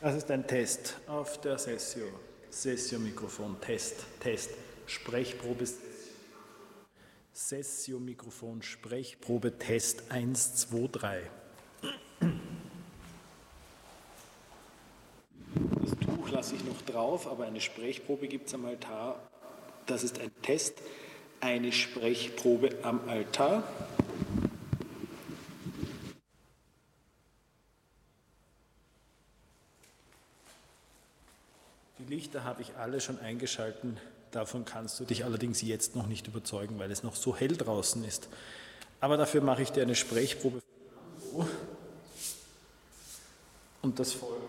Das ist ein Test auf der Sessio. Sessio-Mikrofon, Test. Sprechprobe. Sessio-Mikrofon, Sprechprobe, Test 1, 2, 3. Das Tuch lasse ich noch drauf, aber eine Sprechprobe gibt es am Altar. Das ist ein Test, eine Sprechprobe am Altar. Die Lichter habe ich alle schon eingeschalten. Davon kannst du dich allerdings jetzt noch nicht überzeugen, weil es noch so hell draußen ist. Aber dafür mache ich dir eine Sprechprobe. Und das folgt.